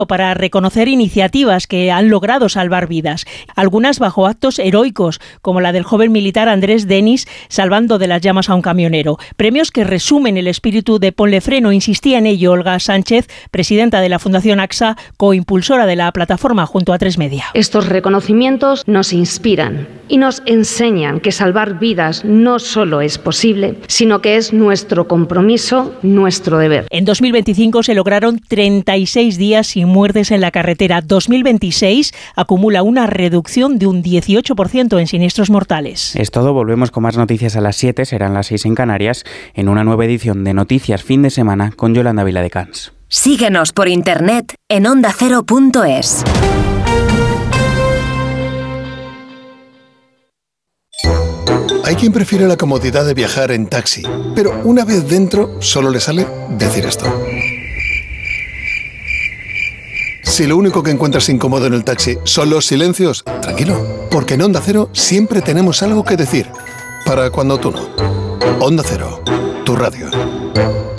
para reconocer iniciativas que han logrado salvar vidas, algunas bajo actos heroicos, como la del joven militar Andrés Denis salvando de las llamas a un camionero. Premios que resumen el espíritu de Ponle Freno. Insistía en ello Olga Sánchez, presidenta de la Fundación AXA, coimpulsora de la plataforma junto a 3 Media. Estos reconocimientos nos inspiran y nos enseñan que salvar vidas no solo es posible, sino que es nuestro compromiso, nuestro deber. En 2025 se lograron 36 días sin muertes en la carretera. 2026 acumula una reducción de un 18% en siniestros mortales. Es todo, volvemos con más noticias a las 7, serán las 6 en Canarias, en una nueva edición de Noticias Fin de Semana con Yolanda Viladecans. Síguenos por internet en ondacero.es. Hay quien prefiere la comodidad de viajar en taxi, pero una vez dentro solo le sale decir esto. Si lo único que encuentras incómodo en el taxi son los silencios, tranquilo, porque en Onda Cero siempre tenemos algo que decir, para cuando tú no. Onda Cero, tu radio.